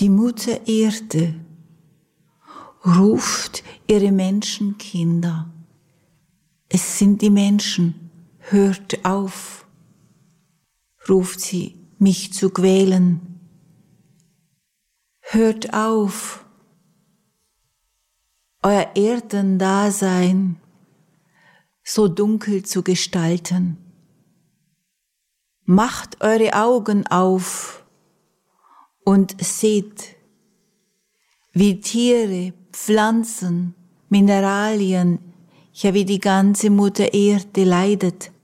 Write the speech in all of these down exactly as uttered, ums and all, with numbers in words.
Die Mutter Erde ruft ihre Menschenkinder. Es sind die Menschen, hört auf, ruft sie, mich zu quälen. Hört auf, euer Erdendasein so dunkel zu gestalten. Macht eure Augen auf und seht, wie Tiere, Pflanzen, Mineralien, ja wie die ganze Mutter Erde leidet.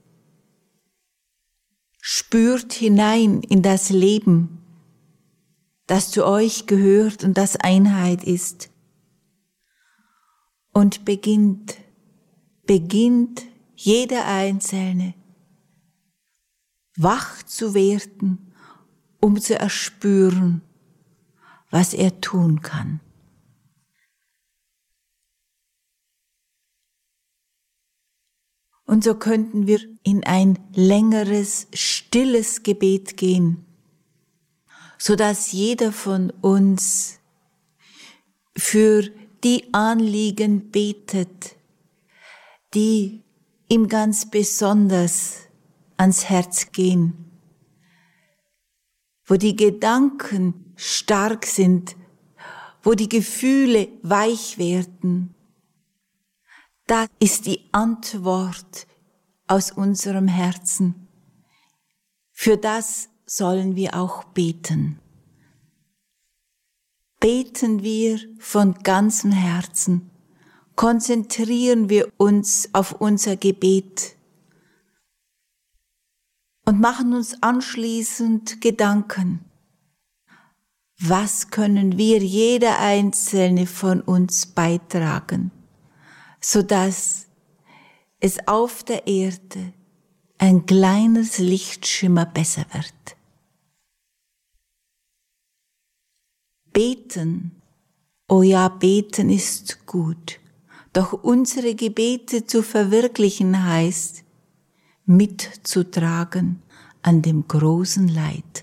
Spürt hinein in das Leben, das zu euch gehört und das Einheit ist. Und beginnt, beginnt jeder Einzelne wach zu werden, um zu erspüren, was er tun kann. Und so könnten wir in ein längeres, stilles Gebet gehen, sodass jeder von uns für die Anliegen betet, die ihm ganz besonders ans Herz gehen, wo die Gedanken stark sind, wo die Gefühle weich werden. Das ist die Antwort aus unserem Herzen. Für das sollen wir auch beten. Beten wir von ganzem Herzen, konzentrieren wir uns auf unser Gebet und machen uns anschließend Gedanken. Was können wir, jeder Einzelne von uns, beitragen, sodass es auf der Erde ein kleines Lichtschimmer besser wird? Beten, oh ja, beten ist gut, doch unsere Gebete zu verwirklichen heißt, mitzutragen an dem großen Leid.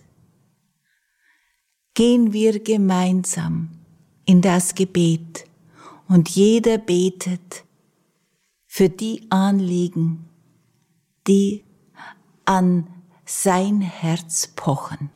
Gehen wir gemeinsam in das Gebet und jeder betet für die Anliegen, die an sein Herz pochen.